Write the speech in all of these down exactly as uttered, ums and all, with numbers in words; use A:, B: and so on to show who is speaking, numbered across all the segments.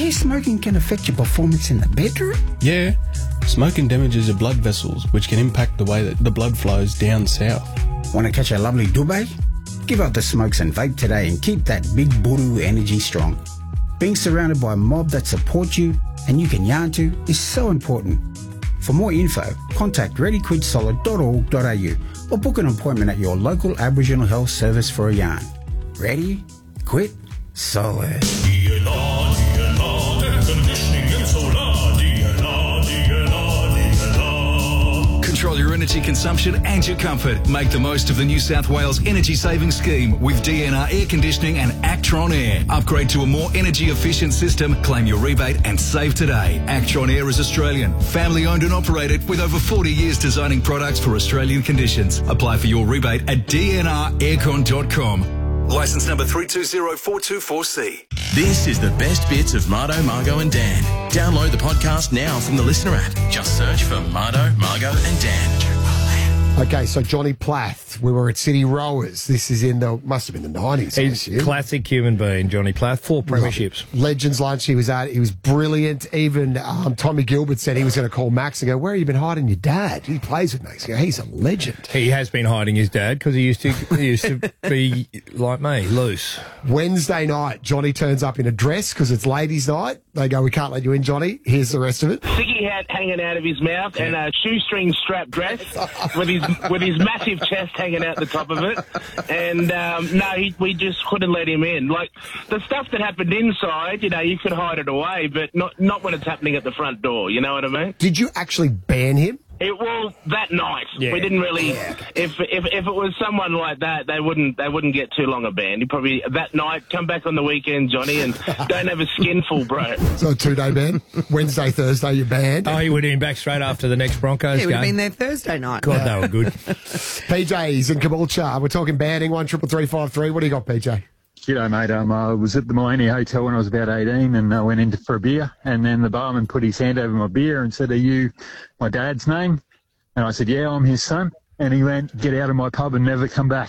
A: hear smoking can affect your performance in the bedroom?
B: Yeah, smoking damages your blood vessels, which can impact the way that the blood flows down south.
A: Want to catch a lovely dubbe? Give up the smokes and vape today and keep that big buru energy strong. Being surrounded by a mob that supports you and you can yarn to is so important. For more info, contact ready quit solid dot org dot a u or book an appointment at your local Aboriginal Health Service for a yarn. Ready, quit, solid.
C: D N R, D N R, air conditioning and solar. D N R, D N R, D N R.
D: Control your energy consumption and your comfort. Make the most of the New South Wales Energy Saving Scheme with D N R Air Conditioning and Actron Air. Upgrade to a more energy efficient system, claim your rebate and save today. Actron Air is Australian, family owned and operated with over forty years designing products for Australian conditions. Apply for your rebate at d n r aircon dot com. Licence number three two zero four two four C.
E: This is the best bits of Mardo, Margo and Dan. Download the podcast now from the Listener app. Just search for Mardo, Margo and Dan.
F: Okay, so Johnny Plath, we were at City Rowers. This is in the, must have been the nineties.
G: He's a classic human being, Johnny Plath. Four premierships.
F: Legends lunch he was at. He was brilliant. Even um, Tommy Gilbert said he was going to call Max and go, where have you been hiding your dad? He plays with Max. Go, he's a legend.
G: He has been hiding his dad because he used to he used to be like me, loose.
F: Wednesday night, Johnny turns up in a dress because it's ladies' night. They go, we can't let you in, Johnny. Here's the rest of it.
H: Sticky hat hanging out of his mouth and a shoestring strap dress with his with his massive chest hanging out the top of it. And um, no, he, we just couldn't let him in. Like the stuff that happened inside, you know, you could hide it away, but not not when it's happening at the front door. You know what I mean?
F: Did you actually ban him?
H: It well that night
G: Yeah.
H: we didn't really.
F: Yeah.
H: If if if it was someone like that, they wouldn't they wouldn't get too long a ban. You probably that night come back on the weekend, Johnny, and don't have a skinful, bro.
F: So a two-day ban. Wednesday, Thursday, you're banned.
G: Oh, he would have been back straight after the next Broncos
I: He would
G: game.
I: have been there Thursday night.
G: God, they were good.
F: P J's in Caboolture. We're talking banning, one triple three five three. What do you got, P J?
J: G'day, mate. Um, I was at the Millennium Hotel when I was about eighteen and I went in for a beer, and then the barman put his hand over my beer and said, are you my dad's name? And I said, yeah, I'm his son. And he went, get out of my pub and never come back.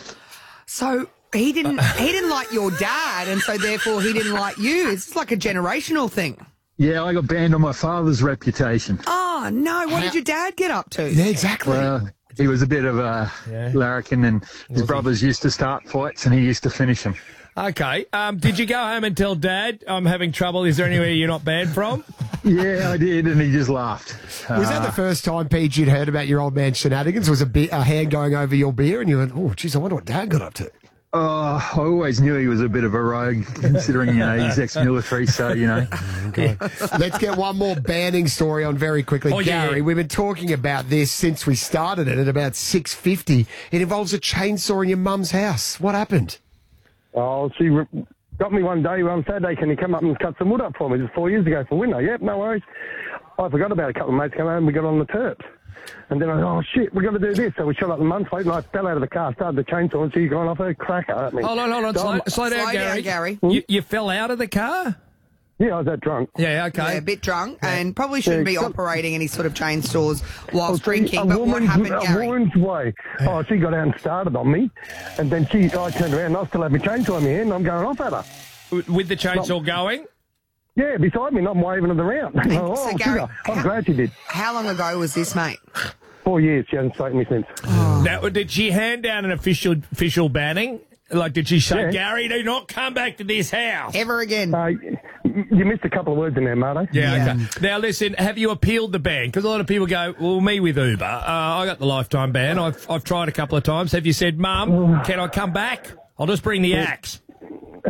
I: So he didn't he didn't like your dad, and so therefore he didn't like you. It's like a generational thing.
J: Yeah, I got banned on my father's reputation.
I: Oh, no. What did your dad get up to?
F: Yeah, exactly.
J: Well, he was a bit of a
G: Yeah.
J: larrikin, and his brothers used to start fights and he used to finish them.
G: Okay. Um, did you go home and tell Dad, I'm having trouble? Is there anywhere you're not banned from?
J: Yeah, I did, and he just laughed.
F: Was that the first time, Pete, you'd heard about your old man's shenanigans? Was a, be- a hand going over your beer and you went, oh, geez, I wonder what Dad got up to?
J: Oh, I always knew he was a bit of a rogue, considering, you know, he's ex-military, so, you know.
F: Okay. Let's get one more banning story on very quickly.
G: Oh, yeah,
F: Gary,
G: yeah.
F: we've been talking about this since we started it at about six fifty. It involves a chainsaw in your mum's house. What happened?
K: Oh, she re- got me one day on Saturday, can you come up and cut some wood up for me? Just four years ago for winter. Yep, no worries. I forgot about it. A couple of mates came home and we got on the terps. And then I oh, shit, we got to do this. So we shot up the mum's plate and I fell out of the car, started the chainsaw, and she gone off her cracker at me.
G: Hold on, hold on.
K: So
G: Slow,
K: I'm-
G: slow down,
I: Slow
G: Gary.
I: down, Gary.
G: You, you fell out of the car?
K: Yeah, I was that drunk.
G: Yeah, okay.
I: Yeah, a bit drunk, and probably shouldn't
K: Yeah,
I: be
K: some-
I: operating any sort of chainsaws whilst
K: A
I: drinking. But what
K: woman's-
I: happened,
K: a
I: Gary?
K: woman's way. Oh, she got out and started on me. And then she, I turned around and I still had my chainsaw in my hand and I'm going off at her.
G: With the chainsaw going?
K: Yeah, beside me, and I'm waving it around. Oh,
I: So,
K: sugar.
I: Gary,
K: I'm
I: how-
K: glad she did.
I: How long ago was this, mate?
K: Four years, she hasn't spoken to me since.
G: Now, did she hand down an official official banning? Like, did she say,
K: Yeah.
G: Gary, do not come back to this house?
I: Ever again?
K: Uh, you missed a couple of words in there, Marto.
G: Yeah, okay. Now, listen, have you appealed the ban? Because a lot of people go, well, me with Uber. Uh, I got the lifetime ban. I've, I've tried a couple of times. Have you said, Mum, can I come back? I'll just bring the axe.